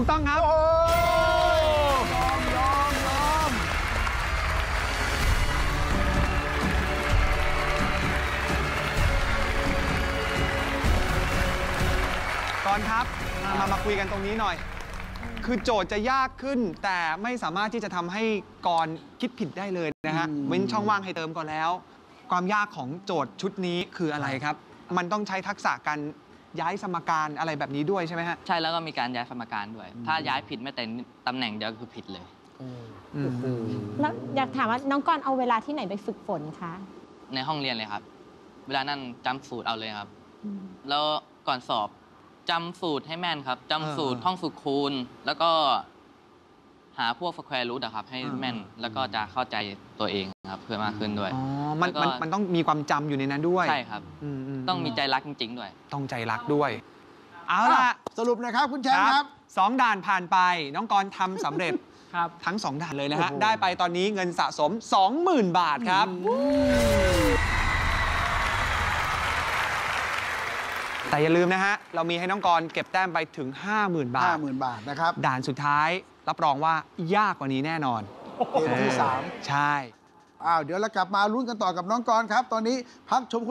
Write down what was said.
กต้องครับยอมก่อนครับมาคุยกันตรงนี้หน่อยคือโจทย์จะยากขึ้นแต่ไม่สามารถที่จะทำให้กรคิดผิดได้เลยนะฮะเว้นช่องว่างให้เติมก่อนแล้วความยากของโจทย์ชุดนี้คืออะไรครับมันต้องใช้ทักษะการย้ายสมการอะไรแบบนี้ด้วยใช่ไหมฮะใช่แล้วก็มีการย้ายสมการด้วยถ้าย้ายผิดแม้แต่ตำแหน่งเดียวคือผิดเลยแล้วอยากถามว่าน้องกรเอาเวลาที่ไหนไปฝึกฝนคะในห้องเรียนเลยครับเวลานั้นจำสูตรเอาเลยครับแล้วก่อนสอบจำสูตรให้แม่นครับจำสูตรท่องสูตรคูณแล้วก็หาพวกสแควร์รูทครับให้แม่นแล้วก็จะเข้าใจตัวเองครับเพื่อมากขึ้นด้วยมันต้องมีความจำอยู่ในนั้นด้วยใช่ครับต้องมีใจรักจริงๆด้วยต้องใจรักด้วยเอาล่ะสรุปนะครับคุณแชมป์ครับ 2 ด่านผ่านไปน้องกรทำสำเร็จทั้ง2 ด่านเลยนะฮะได้ไปตอนนี้เงินสะสม 20,000 บาทครับแต่อย่าลืมนะฮะเรามีให้น้องกรเก็บแต้มไปถึง 50,000 บาท 50,000 บาทนะครับด่านสุดท้ายรับรองว่ายากกว่านี้แน่นอนเกมที่3 ใช่เดี๋ยวเรากลับมาลุ้นกันต่อกับน้องกรครับตอนนี้พักชม